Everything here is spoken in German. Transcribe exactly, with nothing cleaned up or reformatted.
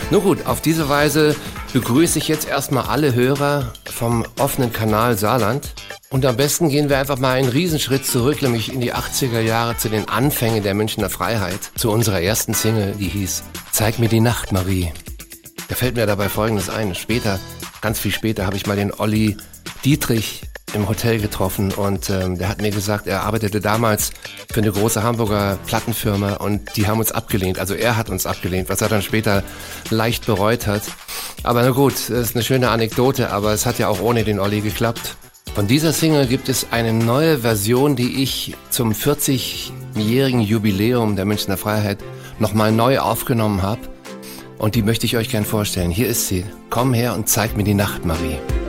Nun gut, auf diese Weise begrüße ich jetzt erstmal alle Hörer vom offenen Kanal Saarland. Und am besten gehen wir einfach mal einen Riesenschritt zurück, nämlich in die achtziger Jahre zu den Anfängen der Münchner Freiheit. Zu unserer ersten Single, die hieß Zeig mir die Nacht, Marie. Da fällt mir dabei Folgendes ein. Später, ganz viel später, habe ich mal den Olli Dietrich im Hotel getroffen und ähm, der hat mir gesagt, er arbeitete damals für eine große Hamburger Plattenfirma und die haben uns abgelehnt. Also er hat uns abgelehnt, was er dann später leicht bereut hat. Aber na gut, das ist eine schöne Anekdote, aber es hat ja auch ohne den Olli geklappt. Von dieser Single gibt es eine neue Version, die ich zum vierzigjährigen Jubiläum der Münchner Freiheit nochmal neu aufgenommen habe. Und die möchte ich euch gern vorstellen. Hier ist sie. Komm her und zeig mir die Nacht, Marie.